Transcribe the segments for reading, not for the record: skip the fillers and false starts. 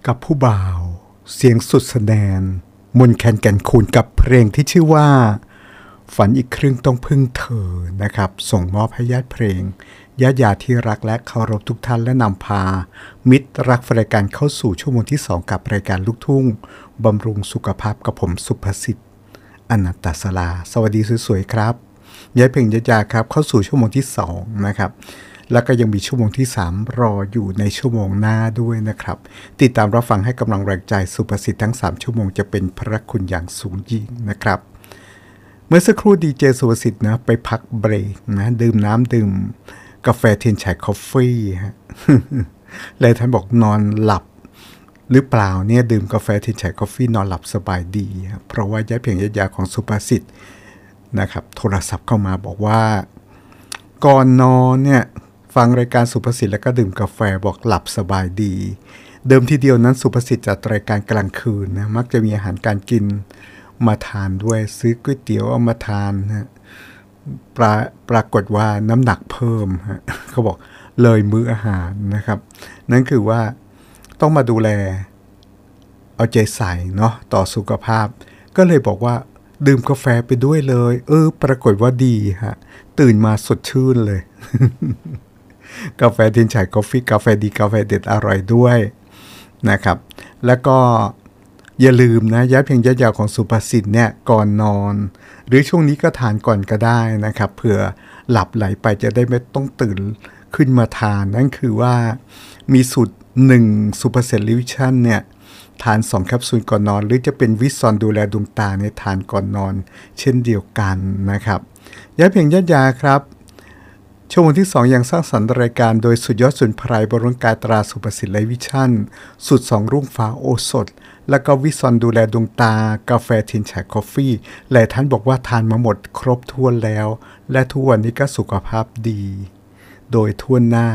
กับผู้บ่าวเสียงสุดแสดงมนต์แคนแก่นคูณกับเพลงที่ชื่อว่าฝันอีกครึ่งต้องพึ่งเธอนะครับส่งมอบให้ญาติเพลงญาติที่รักและเคารพทุกท่านและนำพามิตรรักรายการเข้าสู่ชั่วโมงที่2กับรายการลูกทุ่งบำรุงสุขภาพกับผมสุภสิทธิ์อนันตศราสวัสดีสวยๆครับญาติเพลงญาติครับเข้าสู่ชั่วโมงที่2นะครับแล้วก็ยังมีชั่วโมงที่3รออยู่ในชั่วโมงหน้าด้วยนะครับติดตามรับฟังให้กำลังแรงใจสุภสิทธิ์ทั้ง3ชั่วโมงจะเป็นพระคุณอย่างสูงยิ่งนะครับเมื่อสักครู่ดีเจสุภสิทธิ์นะไปพักเบรกนะดื่มน้ำดื่มกาแฟเทียนฉายคอฟฟี่ฮะ เลยท่านบอกนอนหลับหรือเปล่าเนี่ยดื่มกาแฟเทียนฉายคอฟฟี่นอนหลับสบายดีเพราะว่าญาติเพียงญาติของสุภสิทธิ์นะครับโทรศัพท์เข้ามาบอกว่าก่อนนอนเนี่ยฟังรายการสุภสิทธิ์แล้วก็ดื่มกาแฟบอกหลับสบายดีเดิมทีเดียวนั้นสุภสิทธิ์จัดรายการกลางคืนนะมักจะมีอาหารการกินมาทานด้วยซื้อก๋วยเตี๋ยวเอามาทานนะปรากฏว่าน้ำหนักเพิ่มฮะเขาบอกเลยมื้ออาหารนะครับนั่นคือว่าต้องมาดูแลเอาใจใส่เนาะต่อสุขภาพก็เลยบอกว่าดื่มกาแฟไปด้วยเลยปรากฏว่าดีฮะตื่นมาสดชื่นเลย กาแฟเทียนฉายกาแฟกาแฟดีกาแฟเด็ดอร่อยด้วยนะครับแล้วก็อย่าลืมนะย้ายเพียงยาวของสุภสิทธิ์เนี่ยก่อนนอนหรือช่วงนี้ก็ทานก่อนก็ได้นะครับเผื่อหลับไหลไปจะได้ไม่ต้องตื่นขึ้นมาทานนั่นคือว่ามีสูตร1ซูเปอร์เซลลิวิชั่นเนี่ยทาน2แคปซูลก่อนนอนหรือจะเป็นวิสซอนดูแลดวงตาเนี่ยทานก่อนนอนเช่นเดียวกันนะครับย้ายเพียงยาครับชั่วโมงที่2ยังสร้างสรรค์รายการโดยสุดยอดสุนไพรบำรุงกายตราสุภสิทธิ์ไลฟ์วิชั่นสุด2รุ่งฟ้าโอสถแล้วก็วิซอนดูแลดวงตากาแฟเทียนฉายคอฟฟี่หลายท่านบอกว่าทานมาหมดครบถ้วนแล้วและทุกวันนี้ก็สุขภาพดีโดยทั่วหน้า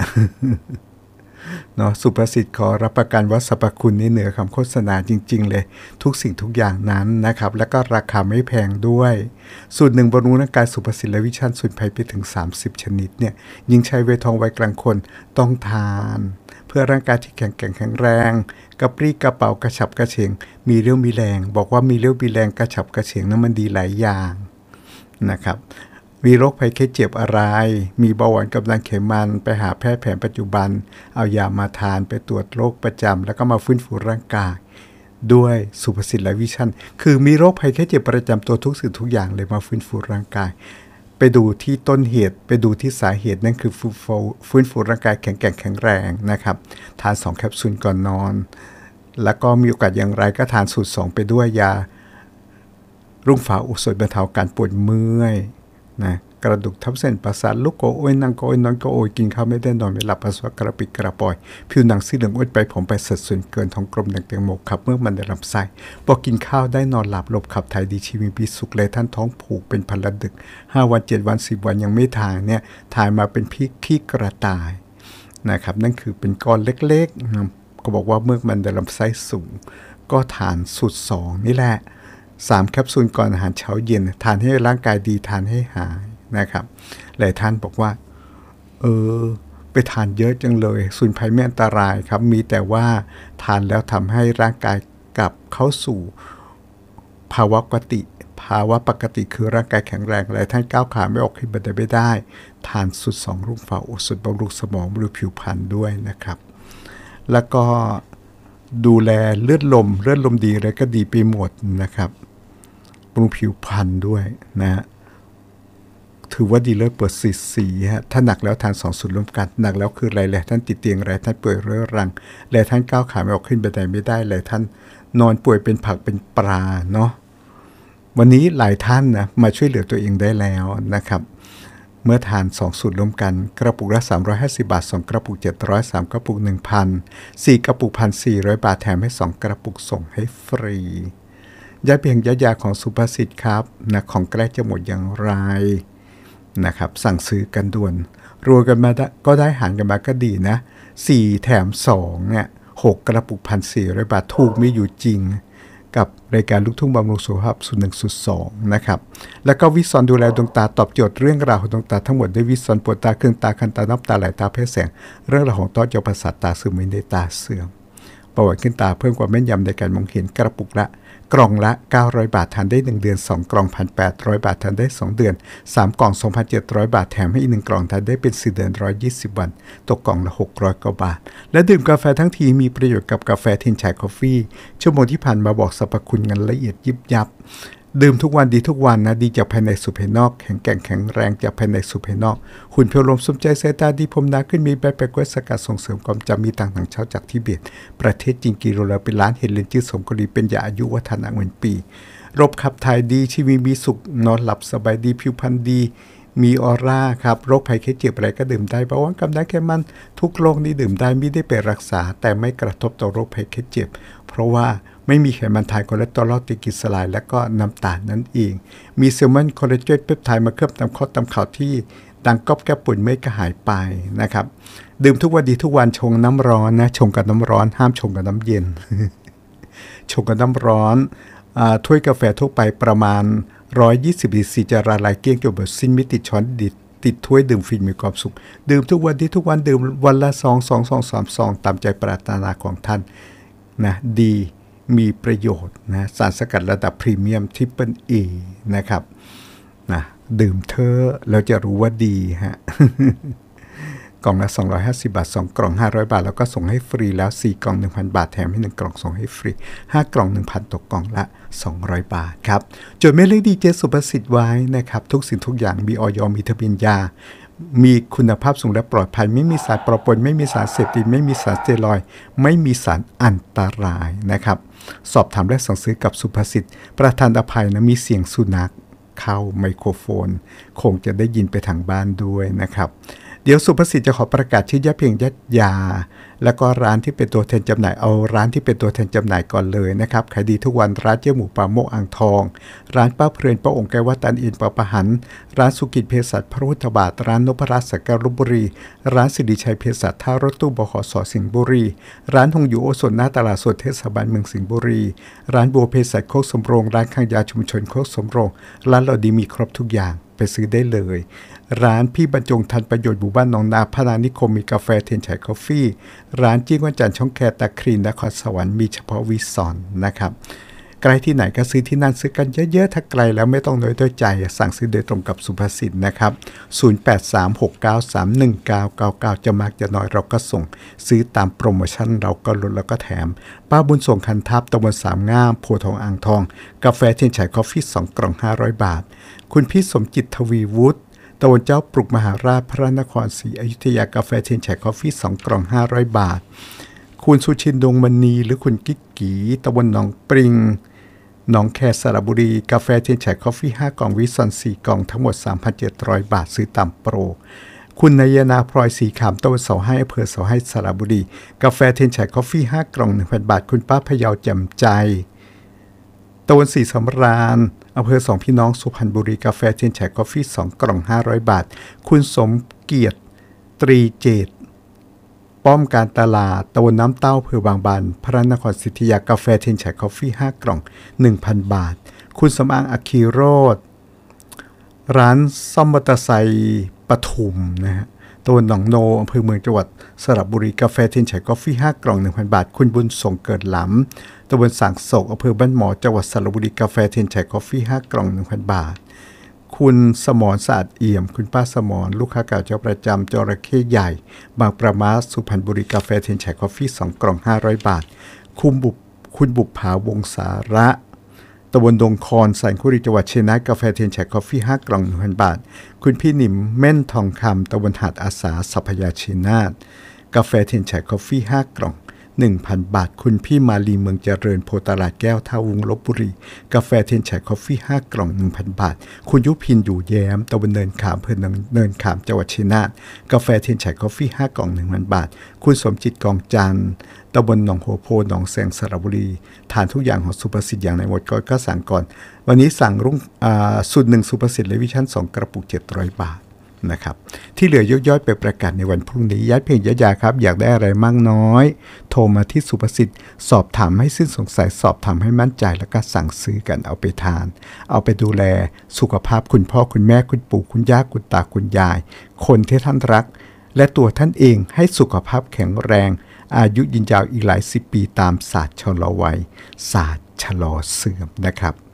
เนาะสุภสิทธิ์ขอรับประกันว่าสรรพคุณนี่เหนือคำโฆษณาจริงๆเลยทุกสิ่งทุกอย่างนั้นนะครับแล้วก็ราคาไม่แพงด้วยสูตร1บำรุงร่างกายสุภสิทธิ์และวิชั่นสูตรไพไปถึง30ชนิดเนี่ยยิ่งใช้วัยทองวัยกลางคนต้องทานเพื่อร่างกายที่แข็งแกร่งแข็งแรงกระปรี้กระเป๋ากระฉับกระเฉงมีเรี่ยวมีแรงบอกว่ามีเรี่ยวมีแรงกระฉับกระเฉงนั้นมันดีหลายอย่างนะครับมีโรคภัยไข้เจ็บอะไรมีเบาหวานกำลังไขมันไปหาแพทย์แผนปัจจุบันเอายามาทานไปตรวจโรคประจำแล้วก็มาฟื้นฟูร่างกายด้วยสุภสิทธิ์และวิชั่นคือมีโรคภัยไข้เจ็บประจำตัวทุกสิ่งทุกอย่างเลยมาฟื้นฟูร่างกายไปดูที่ต้นเหตุไปดูที่สาเหตุนั่นคือฟื้นฟูร่างกายแข็งแกร่งแข็งแรงนะครับทาน2แคปซูลก่อนนอนแล้วก็มีโอกาสอย่างไรก็ทานสูตร2ไปด้วยยารุ่งฟ้าโอสถบรรเทาการปวดเมื่อยนะกระดูกทับเส้นประสาทลุกก็โอยนั่งก็โอยนอนก็โอยกินข้าวไม่ได้นอนไม่หลับปัสสาวะกระปิดกระปอยผิวหนังสีเหลืองอ้วนไปผมไปสัดส่วนเกินท้องกลมแดงแตงโมขับเมื่อมันในลำไส้พอกินข้าวได้นอนหลับหลบขับถ่ายดีชีวิตมีสุขเลยท่านท้องผูกเป็นพันละดึก5วัน7วัน10วันยังไม่ถ่ายเนี่ยถ่ายมาเป็นพี่ขี้กระต่ายนะครับนั่นคือเป็นก้อนเล็กๆนะก็บอกว่าเมื่อมันในลำไส้สูงก็ทานสูตร2นี่แหละ3แคปซูลก่อนอาหารเช้าเย็นทานให้ร่างกายดีทานให้หายนะครับหลายท่านบอกว่าไปทานเยอะจังเลยสมุนไพรไม่อันตรายครับมีแต่ว่าทานแล้วทำให้ร่างกายกลับเข้าสู่ภาวะปกติคือร่างกายแข็งแรงหลายท่านก้าวขาไม่ออกขึ้นบันไดไม่ได้ทานสูตร2รุ่งฟ้าโอสถบำรุงสมองบำรุงผิวพรรณด้วยนะครับแล้วก็ดูแลเลือดลมดีอะไรก็ดีไปหมดนะครับบำรุงผิวพรรณด้วยนะถือว่าดีเลิศเปิดสีฮะถ้าหนักแล้วทาน2สูตรร่วมกันหนักแล้วคืออะไรแหละท่านติดเตียงอะไรท่านป่วยเรื้อรังหลายท่านก้าวขาไม่ออกขึ้นบันไดไม่ได้หลายท่านนอนป่วยเป็นผักเป็นปลาเนาะวันนี้หลายท่านนะมาช่วยเหลือตัวเองได้แล้วนะครับเมื่อทาน2สูตรร่วมกันกระปุกละ350บาท2กระปุก700 3กระปุก 1,000 4กระปุก 1,400 บาทแถมให้2กระปุกส่งให้ฟรียาเพียงยาของสุภสิทธิ์ครับนะของใกล้จะหมดอย่างไรนะครับสั่งซื้อกันด่วนรวมกันมาก็ได้หารกันมาก็ดีนะ4แถม2เนี่ย6กระปุก 1,400 บาทถูกมีอยู่จริงกับรายการลูกทุ่งบำรุงสุขภาพสูตร1สูตร2นะครับแล้วก็วิซอนดูแลดวงตาตอบโจทย์เรื่องราวของดวงตาทั้งหมดด้วยวิซอนปวดตาเครื่องตาคันตาน้ำตาไหลตาแพ้แสงเรื่องราวของต้อเจาะประสาทตาซึมในตาเสื่อมเบาหวานขึ้นตาเพิ่มความแม่นยำในการมองเห็นกระปุกละกล่องละ900 บาททานได้1เดือน2กล่อง 1,800 บาททานได้2เดือน3กล่อง 2,700 บาทแถมให้อีก1กล่องทานได้เป็น4เดือน120วันตกกล่องละ600กว่าบาทและดื่มกาแฟทั้งทีมีประโยชน์กับกาแฟเทนไชคอฟฟี่ชั่วโมงที่ผ่านมาบอกสรรพคุณกันละเอียดยิบยับดื่มทุกวันดีทุกวันนะดีจากภายในสู่ภายนอกแข็งแกร่งแข็งแรงจากภายในสู่ภายนอกหุ่นเพียวลมสมใจสายตาดีผมหนาขึ้นมีใบแปลกไว้สกัดส่งเสริมความจำมีต่างเช้าจากทิเบตประเทศจีนกิโลละเป็นล้านเห็ดเลนจื้อสมกรีเป็นยาอายุวัฒนะเงินปีระบบขับถ่ายดีชีวิตมีสุขนอนหลับสบายดีผิวพรรณดีมีออร่าครับโรคภัยไข้เจ็บอะไรก็ดื่มได้เบาหวานความดันไขมันทุกโรคนี้ดื่มได้ไม่ได้ไปรักษาแต่ไม่กระทบต่อโรคภัยไข้เจ็บเพราะว่าไม่มีไขมันไทยคอเลสเตอรอลติกิสลายและก็น้ำตาลนั่นเองมีเซลมอนคอลลาเจนเปปไทด์มาเคลือบตามข้อตามข่าวที่ดังก๊อบแก้ปุ่นไม่ก็หายไปนะครับดื่มทุกวันดีทุกวันชงน้ำร้อนนะชงกับน้ำร้อนห้ามชงกับน้ำเย็น ชงกับน้ำร้อนถ้วยกาแฟทั่วไปประมาณ120 cc จะละลายเกลี้ยงจนแบบสิ้นไม่ติดช้อนติดถ้วยดื่มฟรีมีความสุขดื่มทุกวันดีทุกวันดื่มวันละ2 ตามใจปรารถนาของท่านนะดีมีประโยชน์นะสารสกัดระดับพรีเมียมทริปเปิลเอนะครับนะดื่มเธอแล้วจะรู้ว่าดีฮะ กล่องละ250 บาท2กล่อง500 บาทแล้วก็ส่งให้ฟรีแล้ว4กล่อง 1,000 บาทแถมให้1กล่องส่งให้ฟรี5กล่อง 1,000 ตกกล่องละ200 บาทครับจดหมายเลขดีเจสุภสิทธิ์ไว้นะครับทุกสิ่งทุกอย่างมีอย.มีทะเบียนยามีคุณภาพสูงและปลอดภัยไม่มีสารปรปนไม่มีสารเสพติดไม่มีสารสเตียรอยด์ไม่มีสารอันตรายนะครับสอบถามและสั่งซื้อกับสุภสิทธิ์ประธานอภัยนะมีเสียงสุนัขเข้าไมโครโฟนคงจะได้ยินไปทางบ้านด้วยนะครับเดี๋ยวสุภสิทธิ์จะขอประกาศชื่อยาเพียงยาแล้วก็ร้านที่เป็นตัวแทนจำหน่ายเอาร้านที่เป็นตัวแทนจำหน่ายก่อนเลยนะครับขายดีทุกวันร้านเจ๊หมูปลาโมกอ่างทองร้านป้าเพลินป้าองค์แก้ววัดตันอินปะปะหันร้านสุกิจเภสัชพระพุทธบาทร้านนพรัตน์สักการลพบุรีร้านสิริชัยเภสัชท่ารถตู้บขสสิงห์บุรีร้านหงอยู่โอสถหน้าตลาดสดเทศบาลเมืองสิงห์บุรีร้านบัวเภสัชโคกสมโรงร้านข้างยาชุมชนโคกสมโรงร้านเราดีมีครบทุกอย่างไปซื้อได้เลยร้านพี่บรรจงทันประโยชน์หมู่บ้านหนองนาพนานิคมมีกาแฟเทนไชคอฟฟี่ร้านจิ้งวันจันทร์ช่องแคตาครีนนครสวรรค์มีเฉพาะวิสอนนะครับไกลที่ไหนก็ซื้อที่นั่นซื้อกันเยอะๆถ้าไกลแล้วไม่ต้องน้อยด้วยใจสั่งซื้อโดยตรงกับสุภสิทธิ์นะครับ0836931999จะมากจะน้อยเราก็ส่งซื้อตามโปรโมชั่นเราก็ลดแล้วก็แถมป้าบุญส่งคันทับตำบลสามงามโพธิ์ทองอ่างทองกาแฟเทนไชคอฟฟี่2กล่อง500 บาทคุณพี่สมจิตทวีวุฒิตะวันเจ้าปลุกมหาราชพระนครศรีอยุธยากาแฟเทนไชคอฟฟี่2กล่อง500 บาทคุณสุชินดวงมณีหรือคุณกิ๊กกีตะวันหนองปริงหนองแคสระบุรีกาแฟเทนไชคอฟฟี่5กล่องวิสอน4กล่องทั้งหมด 3,700 บาทซื้อตามโปรคุณนายนาพลอยสีขามตะวันเสาให้อำเภอเสาให้สระบุรีกาแฟเทนไชคอฟฟี่5กล่อง 1,000 บาทคุณป้าพยาวแจ่มใจตะวันสีสำราญอำเภอสองพี่น้องสุพรรณบุรีกาแฟเทนไชคอฟฟี่2กล่อง500 บาทคุณสมเกียรติตรีเจตป้อมการตลาดตะวันน้ำเต้าอำเภอบางบานพระนครศรีอยุธยากาแฟเทนไชคอฟฟี่5กล่อง 1,000 บาทคุณสำอางอคีโรจน์ร้านซ่อมมอเตอร์ไซค์ปทุมนะฮะตะวันหนองโนอำเภอเมืองจังหวัดสระบุรีกาแฟเทนไชคอฟฟี่5กล่อง 1,000 บาทคุณบุญส่งเกิดหลำตะวันสังโศกอำเภอบ้านหมอจังหวัดสระบุรีกาแฟเทนไชคอฟฟี่5กล่อง 1,000 บาทคุณสมรสะอาดเอี่ยมคุณป้าสมรลูกค้าเก่าเจ้าประจำจระเข้ใหญ่บางประมาสุพรรณบุรีกาแฟเทนไชคอฟฟี่2กล่อง500 บาทคุณบุปผาวงสาระตะวันดงคอนแสงคุรีจังหวัดเชียงรายกาแฟเทนไชคอฟฟี่5กล่อง 1,000 บาทคุณพี่หนิมเม่นทองคำตะวันหาดอาสาสัพยาชินาทกาแฟเทนไชคอฟฟี่5กล่อง1,000 บาทคุณพี่มาลีเมืองเจริญโพตลาดแก้วท่าวุ้งลพบุรีกาแฟเทนไชคอฟฟี่5กล่อง 1,000 บาทคุณยุพินอยู่แย้มตะวันเนินขามอำเภอเนินขามจังหวัดชัยนาทกาแฟเทนไชคอฟฟี่5กล่อง 1,000 บาทคุณสมจิตกองจันทร์ตำบลหนองหัวโพหนองแสงสระบุรีทานทุกอย่างของสุภสิทธิ์อย่างในหมดก็สั่งก่อนวันนี้สั่งรุ่งสูตร1สุภสิทธิ์เลวิชั่น2กระปุก700 บาทนะครับที่เหลือย่อยๆไปประกาศในวันพรุ่งนี้ย้ายเพียงย้ายยาครับอยากได้อะไรมากน้อยโทรมาที่สุภสิทธิ์สอบถามให้สิ้นสงสัยสอบถามให้มั่นใจแล้วก็สั่งซื้อกันเอาไปทานเอาไปดูแลสุขภาพคุณพ่อคุณแม่คุณปู่คุณย่าคุณตาคุณยายคนที่ท่านรักและตัวท่านเองให้สุขภาพแข็งแรงอายุยืนยาวอีกหลายสิบปีตามศาสตร์ชะลอวัยศาสตร์ชะลอเสื่อมนะครับ